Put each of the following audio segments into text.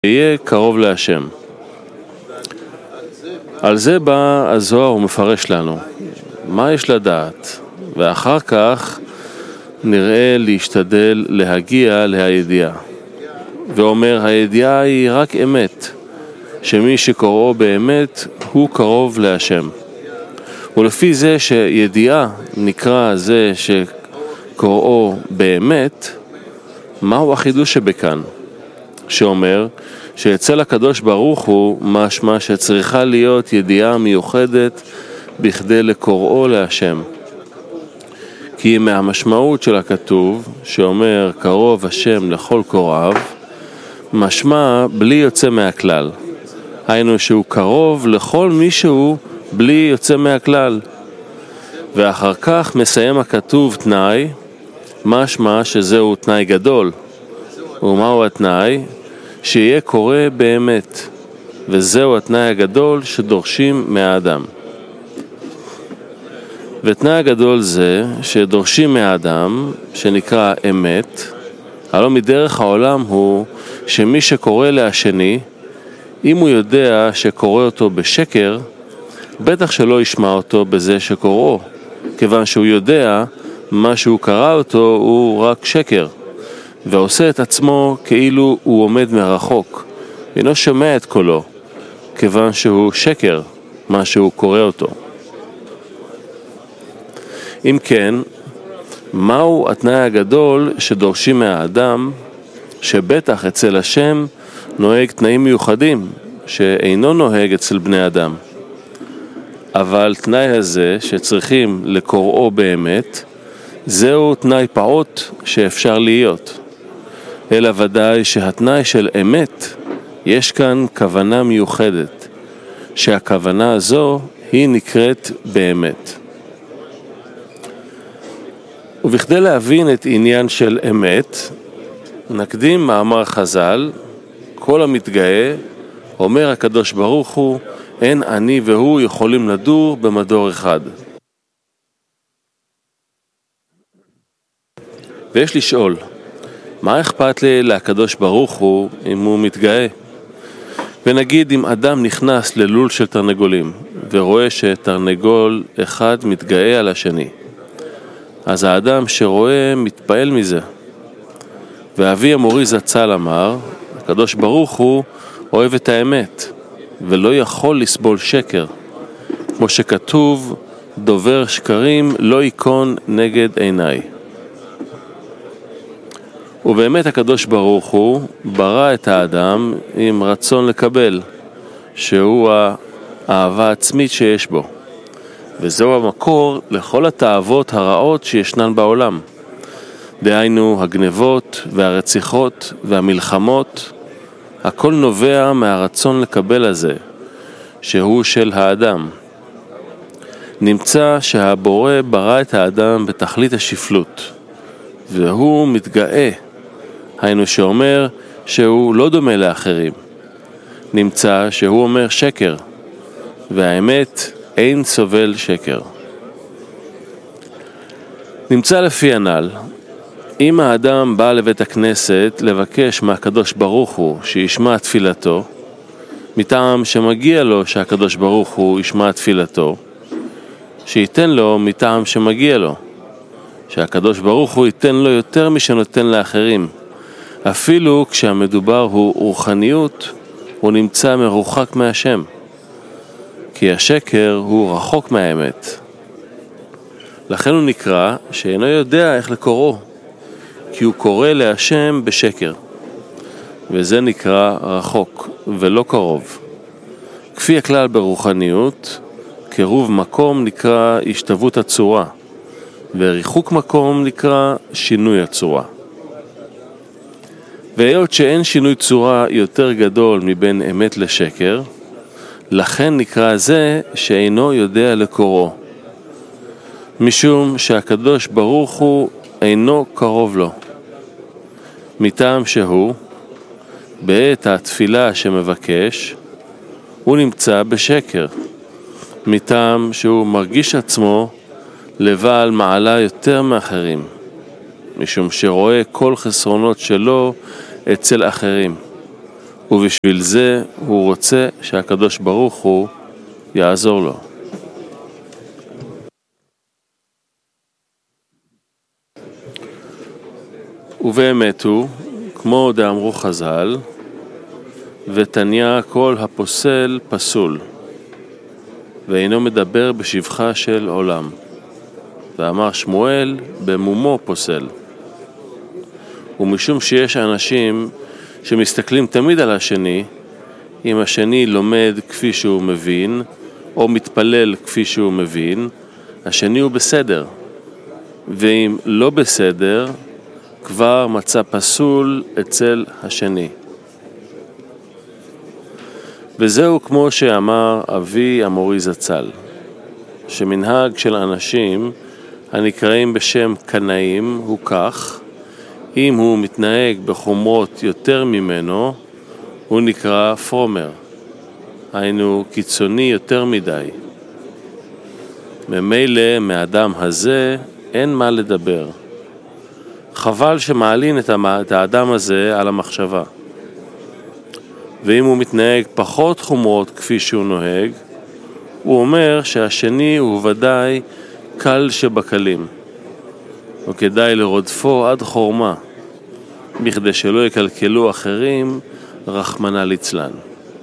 יהיה קרוב להשם. על זה בא הזוהר ומפרש לנו מה יש לדעת, ואחר כך נראה להשתדל להגיע להידיעה. ואומר, הידיעה היא רק אמת, שמי שקוראו באמת הוא קרוב להשם. ולפי זה שידיעה נקרא זה שקוראו באמת, מהו החידוש שבכאן? שאומר שאצל הקדוש ברוך הוא משמע שצריכה להיות ידיעה מיוחדת בכדי לקוראו להשם. כי מהמשמעות של הכתוב שאומר קרוב השם לכל קוראיו, משמע בלי יוצא מהכלל. היינו שהוא קרוב לכל מישהו בלי יוצא מהכלל. ואחר כך מסיים הכתוב תנאי, משמע שזהו תנאי גדול. ומהו התנאי? שיהיה קורא באמת, וזהו התנאי הגדול שדורשים מהאדם. ותנאי הגדול זה שדורשים מהאדם, שנקרא אמת, הלא מדרך העולם הוא שמי שקורא להשני, אם הוא יודע שקורא אותו בשקר, בטח שלא ישמע אותו בזה שקוראו, כיוון שהוא יודע מה שהוא קרא אותו הוא רק שקר. ועושה את עצמו כאילו הוא עומד מרחוק, אינו שומע את קולו, כיוון שהוא שקר, מה שהוא קורא אותו. אם כן, מהו התנאי הגדול שדורשים מהאדם, שבטח אצל השם נוהג תנאים מיוחדים, שאינו נוהג אצל בני אדם. אבל תנאי הזה שצריכים לקוראו באמת, זהו תנאי פעוט שאפשר להיות. אלא ודאי שהתנאי של אמת, יש כאן כוונה מיוחדת, שהכוונה הזו היא נקראת באמת. ובכדי להבין את עניין של אמת, נקדים מאמר חז"ל, כל המתגאה, אומר הקדוש ברוך הוא, אין אני והוא יכולים לדור במדור אחד. ויש לשאול, מה אכפת לי לקדוש ברוך הוא אם הוא מתגאה? ונגיד אם אדם נכנס ללול של תרנגולים ורואה שתרנגול אחד מתגאה על השני, אז האדם שרואה מתפעל מזה. ואבי המורי זצ"ל אמר, הקדוש ברוך הוא אוהב את האמת ולא יכול לסבול שקר, כמו שכתוב, דובר שקרים לא ייכון נגד עיניי. ובאמת הקדוש ברוך הוא ברא את האדם עם רצון לקבל, שהוא האהבה העצמית שיש בו. וזהו המקור לכל התאוות הרעות שישנן בעולם. דהיינו הגנבות והרציחות והמלחמות, הכל נובע מהרצון לקבל הזה, שהוא של האדם. נמצא שהבורא ברא את האדם בתכלית השפלות, והוא מתגאה, היינו שאומר שהוא לא דומה לאחרים. נמצא שהוא אומר שקר, והאמת אין סובל שקר. נמצא לפי הנ"ל, אם האדם בא לבית הכנסת לבקש מהקדוש ברוך הוא שישמע תפילתו, מטעם שמגיע לו שהקדוש ברוך הוא ישמע תפילתו, שייתן לו מטעם שמגיע לו, שהקדוש ברוך הוא ייתן לו יותר משנותן לאחרים. אפילו כשהמדובר הוא רוחניות, הוא נמצא מרוחק מהשם, כי השקר הוא רחוק מהאמת. לכן הוא נקרא שאינו יודע איך לקוראו, כי הוא קורא להשם בשקר, וזה נקרא רחוק ולא קרוב. כפי הכלל ברוחניות, קירוב מקום נקרא השתוות הצורה, וריחוק מקום נקרא שינוי הצורה. והיות שאין שינוי צורה יותר גדול מבין אמת לשקר, לכן נקרא זה שאינו יודע לקוראו, משום שהקדוש ברוך הוא אינו קרוב לו. מטעם שהוא, בעת התפילה שמבקש, הוא נמצא בשקר, מטעם שהוא מרגיש עצמו לבעל מעלה יותר מאחרים, משום שרואה כל חסרונות שלו אצל אחרים, ובשביל זה הוא רוצה שהקדוש ברוך הוא יעזור לו. ובאמת הוא, כמו דאמרו חז"ל, ותניא כל הפוסל פסול, ואינו מדבר בשבחה של עולם. ואמר שמואל, במומו פוסל. ומשום שיש אנשים שמסתכלים תמיד על השני, אם השני לומד כפי שהוא מבין, או מתפלל כפי שהוא מבין, השני הוא בסדר. ואם לא בסדר, כבר מצא פסול אצל השני. וזהו כמו שאמר אבי המורי זצ"ל, שמנהג של אנשים הנקראים בשם קנאים הוא כך, אם הוא מתנהג בחומרות יותר ממנו, הוא נקרא פרומר, היינו קיצוני יותר מדי. ממילא מאדם הזה אין מה לדבר. חבל שמעלין את האדם הזה על המחשבה. ואם הוא מתנהג פחות חומרות כפי שהוא נוהג, הוא אומר שהשני הוא ודאי קל שבקלים, וכדאי לרודפו עד חורמה, בכדי שלא יקלקלו אחרים, רחמנא ליצלן.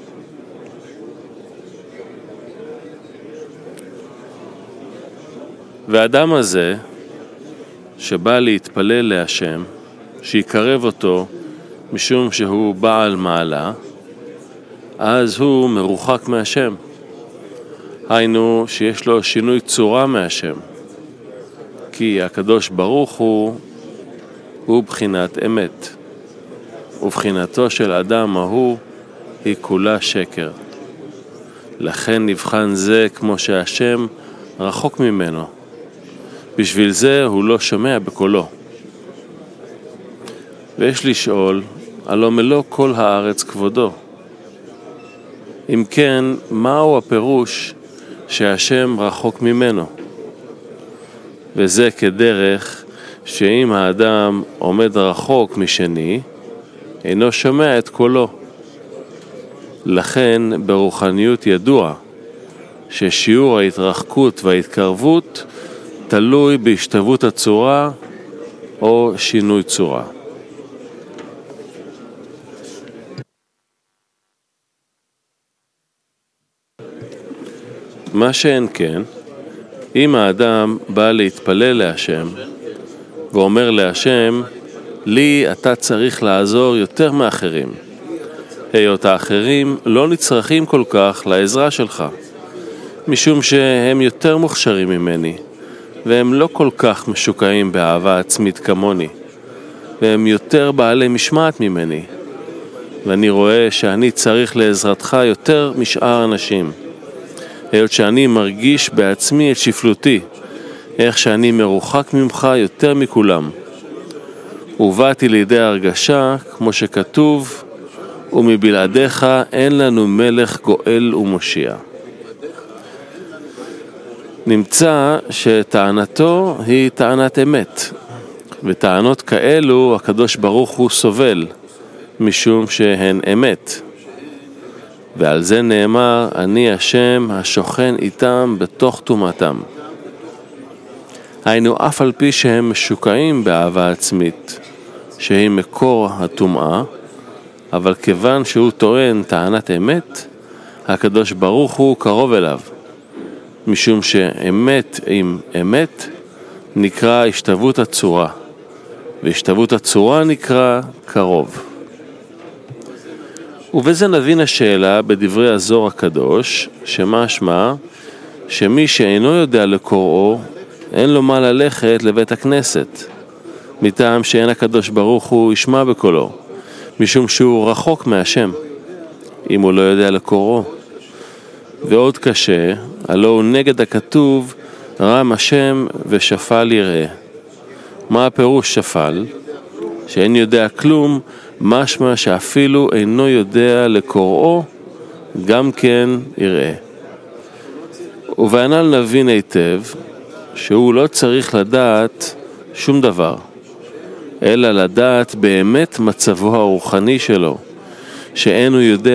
והאדם הזה, שבא להתפלל להשם, שיקרב אותו משום שהוא בעל מעלה, אז הוא מרוחק מהשם. היינו שיש לו שינוי צורה מהשם, כי הקדוש ברוך הוא בחינת אמת, ובחינתו של אדם ההוא היא כולה שקר. לכן נבחן זה כמו שהשם רחוק ממנו, בשביל זה הוא לא שומע בקולו. ויש לשאול, הלא מלוא כל הארץ כבודו. אם כן, מהו הפירוש שהשם רחוק ממנו? וזה כדרך שאם האדם עומד רחוק משני, אינו שומע את קולו. לכן ברוחניות ידוע ששיעור ההתרחקות וההתקרבות תלוי בהשתוות הצורה או שינוי צורה. מה שאין כן, אם האדם בא להתפלל להשם ואומר להשם, לי אתה צריך לעזור יותר מאחרים, היות האחרים לא נצרכים כל כך לעזרה שלך, משום שהם יותר מוכשרים ממני, והם לא כל כך משוקעים באהבה עצמית כמוני, והם יותר בעלי משמעת ממני, ואני רואה שאני צריך לעזרתך יותר משאר אנשים, היות שאני מרגיש בעצמי את שפלותי, איך שאני מרוחק ממך יותר מכולם. ובאתי לידי הרגשה, כמו שכתוב, ומבלעדיך אין לנו מלך גואל ומושיע. נמצא שטענתו היא טענת אמת, וטענות כאלו הקדוש ברוך הוא סובל, משום שהן אמת. ועל זה נאמר, אני השם השוכן איתם בתוך טומאתם. היינו אף על פי שהם משוקעים באהבה עצמית, שהיא מקור הטומאה, אבל כיוון שהוא טוען טענת אמת, הקדוש ברוך הוא קרוב אליו, משום שאמת עם אמת נקרא השתוות הצורה, והשתוות הצורה נקרא קרוב. ובזה נבין השאלה בדברי הזוהר הקדוש, שמשמע שמי שאינו יודע לקוראו, אין לו מה ללכת לבית הכנסת, מטעם שאין הקדוש ברוך הוא ישמע בקולו, משום שהוא רחוק מהשם, אם הוא לא יודע לקוראו. ועוד קשה, הלא הוא נגד הכתוב, רם השם ושפל יראה. מה הפירוש שפל? שאין יודע כלום, משמע שאפילו אינו יודע לקוראו, גם כן יראה. ובענל נבין היטב, שהוא לא צריך לדעת שום דבר, אלא לדעת באמת מצבו הרוחני שלו, שאין הוא יודע